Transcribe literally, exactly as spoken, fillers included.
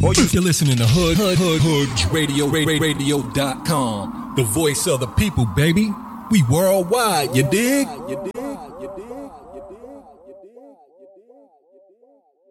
Or you can listen in the hood, hood, hood, hood, radio, radio dot com. The voice of the people, baby. We worldwide, you dig? You dig? You dig? You dig? You dig?